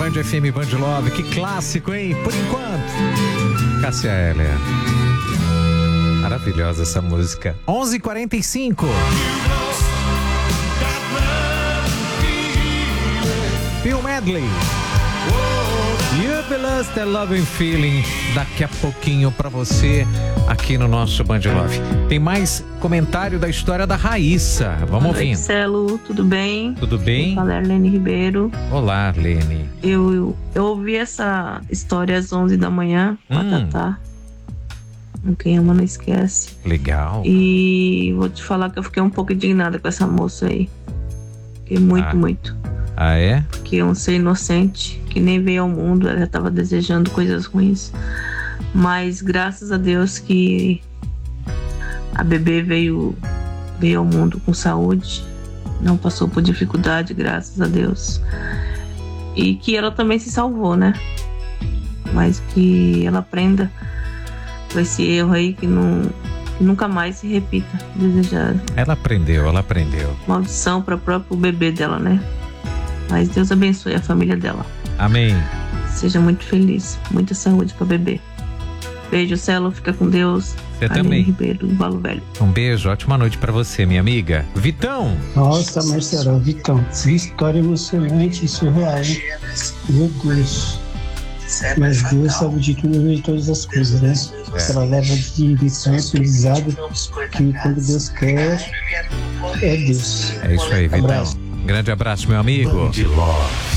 Band FM, Band Love. Que clássico, hein? Por enquanto. Cássia Eller. Maravilhosa essa música. 11h45. Bill Medley. You Lost the Loving Feeling. Daqui a pouquinho pra você aqui no nosso Band Love. Tem mais comentário da história da Raíssa. Vamos ouvir. Marcelo, tudo bem? Tudo bem? Fala, Arlene Ribeiro. Olá, Arlene. Eu ouvi essa história às 11 da manhã com a Tatá. Quem ama não esquece. Legal. E vou te falar que eu fiquei um pouco indignada com essa moça aí. Fiquei muito. Ah, é? Que é um ser inocente, que nem veio ao mundo, ela já estava desejando coisas ruins. Mas graças a Deus que a bebê veio ao mundo com saúde, não passou por dificuldade, graças a Deus. E que ela também se salvou, né? Mas que ela aprenda com esse erro aí, que nunca mais se repita. Desejar Ela aprendeu. maldição para o próprio bebê dela, né? Mas Deus abençoe a família dela. Amém. Seja muito feliz. Muita saúde para bebê. Beijo, Celo. Fica com Deus. Você Arlene também. Ribeiro, do Valo Velho. Um beijo, ótima noite pra você, minha amiga. Vitão. Nossa, Marcelo, Vitão, que história emocionante e surreal, hein? Meu Deus. Mas Deus sabe de tudo e de todas as coisas, né? Ela leva de lição aprendizado que quando Deus quer, é Deus. É isso aí, Vitão. Abraço. Grande abraço, meu amigo. Band Love.